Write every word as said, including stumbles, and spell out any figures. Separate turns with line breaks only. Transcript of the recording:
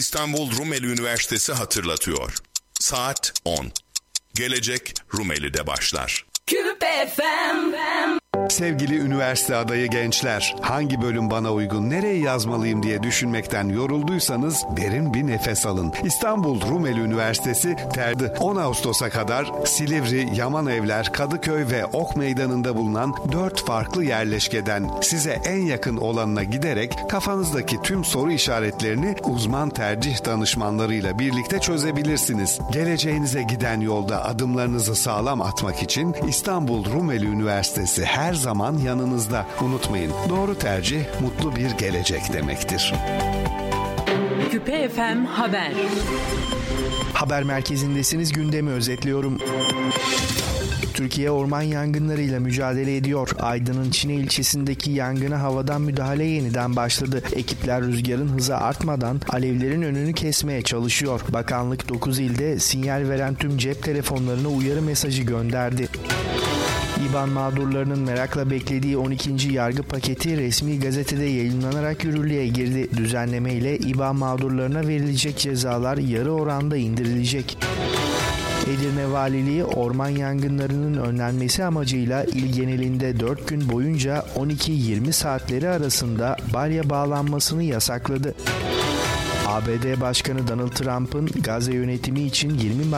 İstanbul Rumeli Üniversitesi hatırlatıyor. Saat on. Gelecek Rumeli'de başlar.
Küpe F M.
Sevgili üniversite adayı gençler, hangi bölüm bana uygun, nereye yazmalıyım diye düşünmekten yorulduysanız derin bir nefes alın. İstanbul Rumeli Üniversitesi TERD'i on Ağustos'a kadar Silivri, Yamanevler, Kadıköy ve Ok Meydanı'nda bulunan dört farklı yerleşkeden size en yakın olanına giderek kafanızdaki tüm soru işaretlerini uzman tercih danışmanlarıyla birlikte çözebilirsiniz. Geleceğinize giden yolda adımlarınızı sağlam atmak için İstanbul Rumeli Üniversitesi her zaman yanınızda. Unutmayın, doğru tercih mutlu bir gelecek demektir.
Küpe F M Haber.
Haber merkezindesiniz, gündemi özetliyorum. Türkiye orman yangınlarıyla mücadele ediyor. Aydın'ın Çine ilçesindeki yangına havadan müdahale yeniden başladı. Ekipler rüzgarın hızı artmadan alevlerin önünü kesmeye çalışıyor. Bakanlık dokuz ilde sinyal veren tüm cep telefonlarına uyarı mesajı gönderdi. İBAN mağdurlarının merakla beklediği on ikinci yargı paketi resmi gazetede yayınlanarak yürürlüğe girdi. Düzenleme ile İBAN mağdurlarına verilecek cezalar yarı oranda indirilecek. Edirne Valiliği orman yangınlarının önlenmesi amacıyla il genelinde dört gün boyunca on iki yirmi saatleri arasında balya bağlanmasını yasakladı. A B D Başkanı Donald Trump'ın Gazze yönetimi için yirmi